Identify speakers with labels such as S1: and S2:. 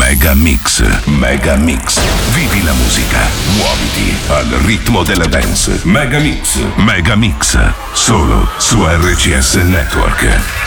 S1: Mega Mix, Mega Mix. Vivi la musica, muoviti al ritmo della dance. Mega Mix, Mega Mix. Solo su RCS Network.